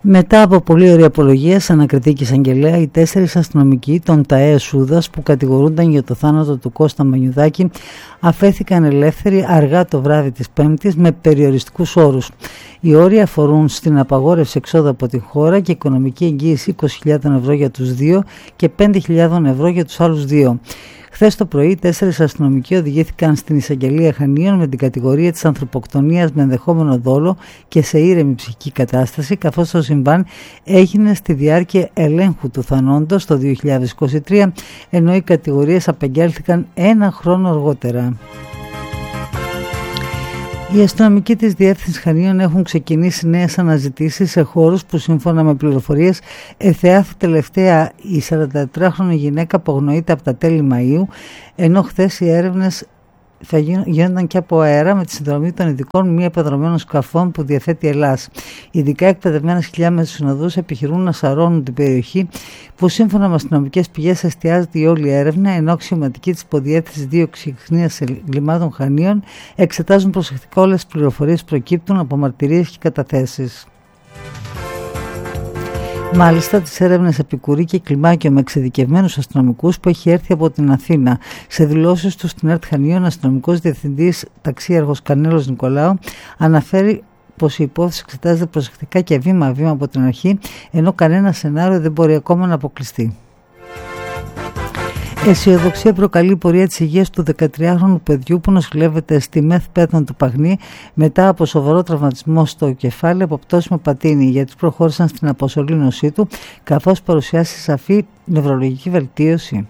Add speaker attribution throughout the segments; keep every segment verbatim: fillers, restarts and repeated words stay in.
Speaker 1: Μετά από πολύ ωραία απολογία σε ανακριτή και εισαγγελέα, οι τέσσερις αστυνομικοί των ΤΑΕ Σούδας που κατηγορούνταν για το θάνατο του Κώστα Μανιουδάκη αφέθηκαν ελεύθεροι αργά το βράδυ της Πέμπτης με περιοριστικούς όρους. Οι όροι αφορούν στην απαγόρευση εξόδου από τη χώρα και οικονομική εγγύηση είκοσι χιλιάδες ευρώ για τους δύο και πέντε χιλιάδες ευρώ για τους άλλους δύο. Χθες το πρωί, τέσσερις αστυνομικοί οδηγήθηκαν στην εισαγγελία Χανίων με την κατηγορία της ανθρωποκτονίας με ενδεχόμενο δόλο και σε ήρεμη ψυχική κατάσταση, καθώς το συμβάν έγινε στη διάρκεια ελέγχου του θανόντος το δύο χιλιάδες είκοσι τρία, ενώ οι κατηγορίες απεγγέλθηκαν ένα χρόνο αργότερα. Οι αστυνομικοί της Διεύθυνσης Χανίων έχουν ξεκινήσει νέες αναζητήσεις σε χώρους που σύμφωνα με πληροφορίες εθεάθη τελευταία η σαραντατετράχρονη γυναίκα που αγνοείται από τα τέλη Μαΐου, ενώ χθες οι έρευνες θα γίνονταν και από αέρα με τη συνδρομή των ειδικών μη επεδρομένων σκαφών που διαθέτει η Ελλάς. Ειδικά εκπαιδευμένες χιλιάμετρες συνοδούς επιχειρούν να σαρώνουν την περιοχή που σύμφωνα με αστυνομικές πηγές εστιάζεται η όλη έρευνα, ενώ αξιωματικοί της Υποδιεύθυνσης Δίωξης Ξύχνιας Εγκλημάτων Χανίων εξετάζουν προσεκτικά όλες τις πληροφορίες που προκύπτουν από μαρτυρίες και καταθέσεις. Μάλιστα, τις έρευνες επικουρεί και κλιμάκιο με εξειδικευμένους αστυνομικούς που έχει έρθει από την Αθήνα. Σε δηλώσεις του στην ΕΡΤ Χανίων, αστυνομικός διευθυντής ταξίαρχος Κανέλος Νικολάου αναφέρει πως η υπόθεση εξετάζεται προσεκτικά και βήμα-βήμα από την αρχή, ενώ κανένα σενάριο δεν μπορεί ακόμα να αποκλειστεί. Αισιοδοξία προκαλεί η πορεία της υγείας του δεκατριάχρονου παιδιού που νοσηλεύεται στη ΜΕΘ Πέθων του Παγνή μετά από σοβαρό τραυματισμό στο κεφάλι από πτώση με πατίνι, γιατί προχώρησαν στην αποσωλήνωσή του καθώς παρουσιάσει σαφή νευρολογική βελτίωση.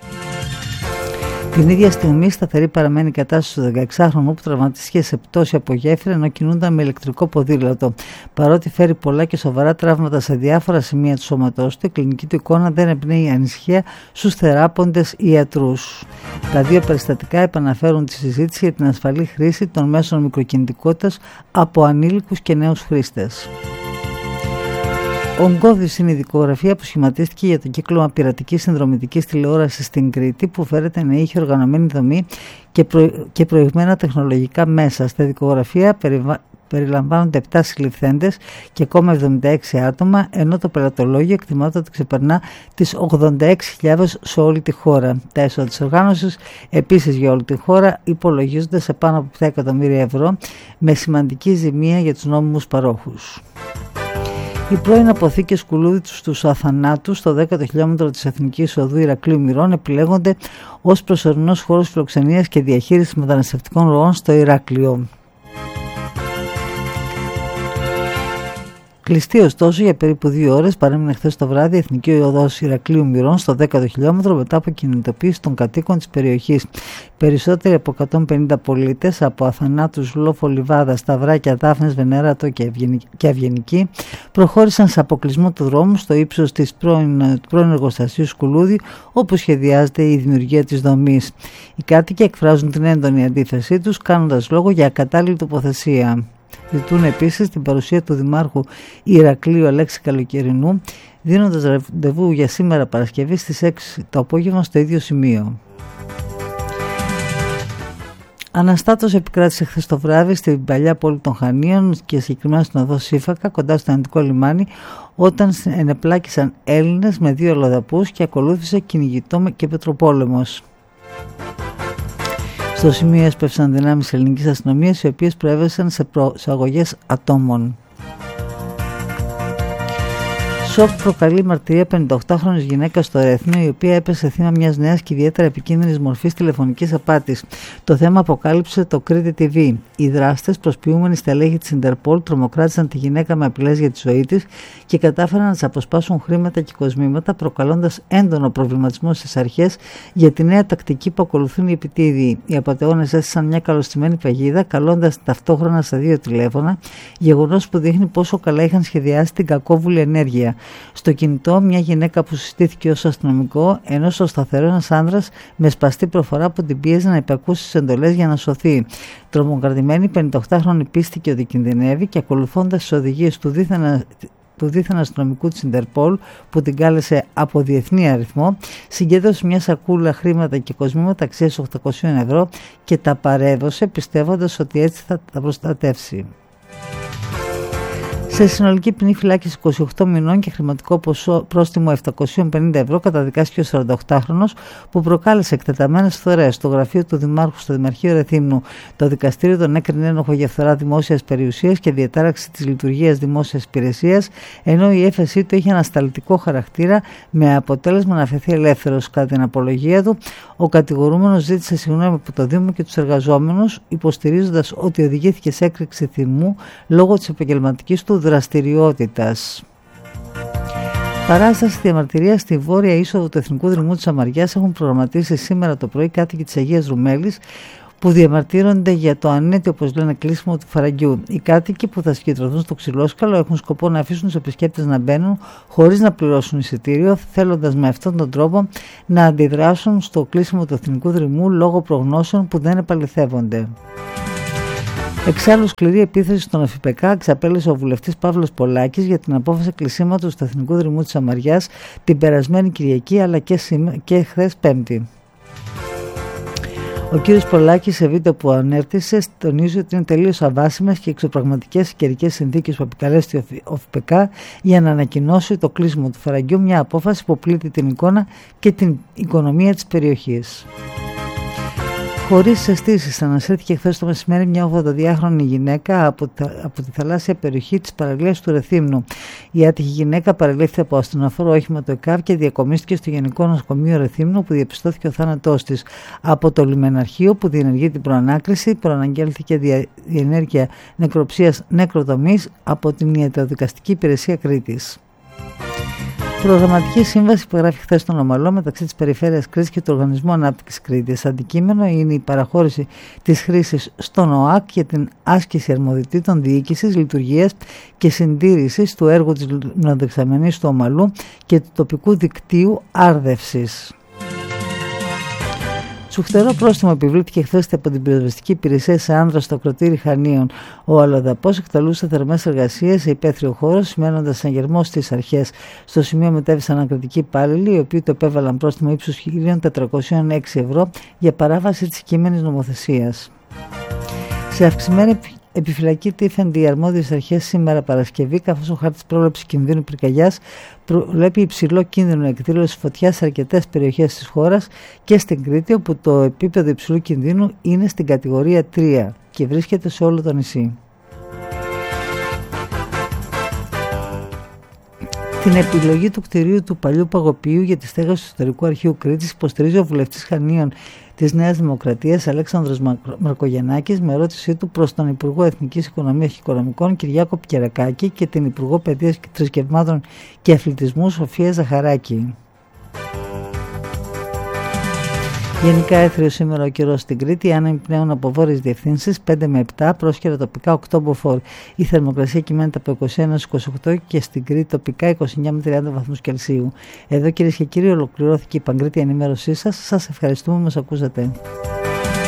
Speaker 1: Την ίδια στιγμή σταθερή παραμένει η κατάσταση του δεκαεξάχρονου που τραυματίστηκε σε πτώση από γέφυρα ενώ κινούνταν με ηλεκτρικό ποδήλατο. Παρότι φέρει πολλά και σοβαρά τραύματα σε διάφορα σημεία του σώματός του, η κλινική του εικόνα δεν εμπνέει ανησυχία στους θεράποντες ιατρούς. Τα δύο περιστατικά επαναφέρουν τη συζήτηση για την ασφαλή χρήση των μέσων μικροκινητικότητας από ανήλικους και νέους χρήστες. Ογκώδης είναι η δικογραφία που σχηματίστηκε για το κύκλωμα πειρατικής συνδρομητικής τηλεόρασης στην Κρήτη, που φέρεται να είχε οργανωμένη δομή και, προ... και προηγμένα τεχνολογικά μέσα. Στη δικογραφία περιβα... περιλαμβάνονται επτά συλληφθέντες και ακόμα εβδομήντα έξι άτομα, ενώ το πελατολόγιο εκτιμάται ότι ξεπερνά τις ογδόντα έξι χιλιάδες σε όλη τη χώρα. Τα έσοδα της οργάνωσης επίσης για όλη τη χώρα υπολογίζονται σε πάνω από επτά εκατομμύρια ευρώ, με σημαντική ζημία για τους νόμιμους παρόχους. Οι πρώην αποθήκες κουλούδι στους Αθανάτους στο δέκατο χιλιόμετρο της Εθνικής Οδού Ηρακλείου Μυρών επιλέγονται ως προσωρινός χώρος φιλοξενίας και διαχείρισης μεταναστευτικών ροών στο Ηράκλειο. Κλειστή ωστόσο για περίπου δύο ώρες παρέμεινε χθες το βράδυ η Εθνική Οδός Ηρακλείου Μυρών στο δέκατο χιλιόμετρο μετά από κινητοποίηση των κατοίκων της περιοχής. Περισσότεροι από εκατόν πενήντα πολίτες από Αθανάτους, Λόφο, Λιβάδα, Σταυράκια, Δάφνες, Βενέρατο και Αυγενική προχώρησαν σε αποκλεισμό του δρόμου στο ύψος της πρώην, του πρώην εργοστασίου Σκουλούδη, όπου σχεδιάζεται η δημιουργία της δομής. Οι κάτοικοι εκφράζουν την έντονη αντίθεσή τους, κάνοντας λόγο για ακατάλληλη τοποθεσία. Ζητούν επίσης την παρουσία του Δημάρχου Ηρακλείου Αλέξη Καλοκαιρινού, δίνοντας ραντεβού για σήμερα Παρασκευή στις έξι το απόγευμα στο ίδιο σημείο. Αναστάτως επικράτησε χθες το βράδυ στην παλιά πόλη των Χανίων και συγκεκριμένα στην οδό Σύφακα κοντά στο Ανατολικό λιμάνι, όταν ενεπλάκησαν Έλληνες με δύο αλλοδαπούς και ακολούθησε κυνηγητό και πετροπόλεμος. Στο σημείο έσπευσαν δυνάμεις ελληνικής αστυνομίας, οι οποίες προέβησαν σε προαγωγές ατόμων. Σοκ προκαλεί μαρτυρία πενηνταοκτάχρονης γυναίκας στο Ρέθμιο, η οποία έπεσε θύμα μιας νέας και ιδιαίτερα επικίνδυνης μορφής τηλεφωνικής απάτης. Το θέμα αποκάλυψε το Κρήτη τι βι. Οι δράστες, προσποιούμενοι στελέχη της Ιντερπολ, τρομοκράτησαν τη γυναίκα με απειλές για τη ζωή της και κατάφεραν να της αποσπάσουν χρήματα και κοσμήματα, προκαλώντας έντονο προβληματισμό στις αρχές για τη νέα τακτική που ακολουθούν οι επιτίδιοι. Οι απατεώνες έστησαν μια καλωστημένη παγίδα, καλώντας ταυτόχρονα στα δύο τηλέφωνα, γεγονός που δείχνει πόσο καλά είχαν σχεδιάσει την κακόβουλη ενέργεια. Στο κινητό μια γυναίκα που συστήθηκε ως αστυνομικό, ενώ στο σταθερό ένας άνδρας με σπαστή προφορά που την πίεζε να υπακούσει τις εντολές για να σωθεί. Τρομοκρατημένη πενηνταοκτάχρονη πίστηκε ότι κινδυνεύει και ακολουθώντας τις οδηγίες του δίθεν, του δίθεν αστυνομικού της Ιντερπολ, που την κάλεσε από διεθνή αριθμό, συγκέντρωσε μια σακούλα χρήματα και κοσμήματα αξίας οκτακόσια ευρώ και τα παρέδωσε, πιστεύοντας ότι έτσι θα τα προστατεύσει. Σε συνολική ποινή φυλάκιση είκοσι οκτώ μηνών και χρηματικό ποσό πρόστιμο επτακόσια πενήντα ευρώ καταδικάστηκε ο σαρανταοκτάχρονος που προκάλεσε εκτεταμένες φθορές στο γραφείο του Δημάρχου στο Δημαρχείο Ρεθύμνου. Το δικαστήριο τον έκρινε ένοχο για φθορά δημόσιας περιουσίας και διατάραξη της λειτουργίας δημόσιας υπηρεσίας, ενώ η έφεσή του είχε ανασταλτικό χαρακτήρα με αποτέλεσμα να αφαιθεί ελεύθερος. Κατά την απολογία του, ο κατηγορούμενος ζήτησε συγγνώμη από το Δήμο και τους εργαζόμενους, υποστηρίζοντας ότι οδηγήθηκε σε έκρηξη θυμού λόγω της επαγγελματικής του δραστηριότητας. Παράσταση διαμαρτυρίας στη βόρεια είσοδο του Εθνικού Δρυμού της Αμαριάς έχουν προγραμματίσει σήμερα το πρωί κάτοικοι της Αγίας Ρουμέλης που διαμαρτύρονται για το ανέτειο, όπως λένε, κλείσιμο του Φαραγγιού. Οι κάτοικοι που θα συγκεντρωθούν στο Ξυλόσκαλο έχουν σκοπό να αφήσουν τους επισκέπτες να μπαίνουν χωρίς να πληρώσουν εισιτήριο, θέλοντας με αυτόν τον τρόπο να αντιδράσουν στο κλείσιμο του Εθνικού Δρυμού λόγω προγνώσεων που δεν επαληθεύονται. Εξάλλου, σκληρή επίθεση στον ΟΦΠΚ εξαπέλυσε ο βουλευτής Παύλος Πολάκης για την απόφαση κλεισίματος του Εθνικού Δρυμού της Αμαριάς την περασμένη Κυριακή αλλά και, σήμε... και χθες Πέμπτη. Ο κύριος Πολάκης, σε βίντεο που ανέρτησε, τονίζει ότι είναι τελείως αβάσιμες και εξωπραγματικές καιρικές συνθήκες που επικαλέστη ο ΟΦΠΚ για να ανακοινώσει το κλείσιμο του Φαραγγιού, μια απόφαση που πλήττει την εικόνα και την οικονομία της περιοχής. Χωρίς αισθήσεις, ανασύρθηκε χθες το μεσημέρι μια ογδονταδυάχρονη γυναίκα από, τα, από τη θαλάσσια περιοχή της παραλίας του Ρεθύμνου. Η άτυχη γυναίκα παρελήφθη από ασθενοφόρο όχημα του ΕΚΑΒ και διακομίστηκε στο Γενικό Νοσοκομείο Ρεθύμνου, που διαπιστώθηκε ο θάνατός της. Από το λιμεναρχείο που διενεργεί την προανάκριση, προαναγγέλθηκε διενέργεια νεκροψίας νεκροδομής από την Ιατροδικαστική Υπηρεσία Κρήτης. Προγραμματική σύμβαση που γράφει χθες στον Ομαλό μεταξύ της Περιφέρειας Κρήτης και του Οργανισμού Ανάπτυξης Κρήτης. Αντικείμενο είναι η παραχώρηση της χρήσης στον ΟΑΚ για την άσκηση αρμοδιοτήτων διοίκησης, λειτουργίας και συντήρησης του έργου της λιμνοδεξαμενής του Ομαλού και του τοπικού δικτύου άρδευσης. Τσουχτερό πρόστιμο επιβλήθηκε χθες από την πυροσβεστική υπηρεσία σε άνδρα στο ακροτήρι Χανίων. Ο αλλοδαπός εκτελούσε θερμές εργασίες σε υπαίθριο χώρο, σημαίνοντας συναγερμό στις αρχές. Στο σημείο μετέβησαν ανακριτικοί υπάλληλοι, οι οποίοι το επέβαλαν πρόστιμο ύψους χίλια τετρακόσια έξι ευρώ για παράβαση της κείμενης νομοθεσίας. Σε αυξημένη επιφυλακή τίθενται οι αρμόδιες αρχές σήμερα Παρασκευή, καθώς ο χάρτης πρόληψης κινδύνου πυρκαγιάς προβλέπει υψηλό κίνδυνο εκδήλωσης φωτιάς σε αρκετές περιοχές της χώρας και στην Κρήτη, όπου το επίπεδο υψηλού κινδύνου είναι στην κατηγορία τρία και βρίσκεται σε όλο το νησί. Την επιλογή του κτηρίου του παλιού παγοποιείου για τη στέγαση του Ιστορικού Αρχείου Κρήτης υποστηρίζει ο βουλευτής Χανίων της Νέας Δημοκρατίας Αλέξανδρος Μαρκογεννάκης με ερώτησή του προς τον Υπουργό Εθνικής Οικονομίας και Οικονομικών Κυριάκο Πικερακάκη και την Υπουργό Παιδείας και Θρησκευμάτων και Αθλητισμού Σοφία Ζαχαράκη. Γενικά έθριο σήμερα ο καιρός στην Κρήτη, άνεμοι πνέουν από βόρειες διευθύνσεις πέντε με επτά, πρόσχερα τοπικά οκτώ μποφόρ. Η θερμοκρασία κυμαίνεται από είκοσι ένα έως είκοσι οκτώ και στην Κρήτη τοπικά είκοσι εννιά με τριάντα βαθμούς Κελσίου. Εδώ κυρίες και κύριοι ολοκληρώθηκε η Παγκρίτια ενημέρωσή σας. Σας ευχαριστούμε που μας ακούσατε.